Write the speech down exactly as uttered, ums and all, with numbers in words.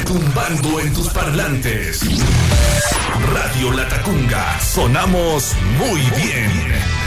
retumbando en tus parlantes. Radio Latacunga, sonamos muy bien.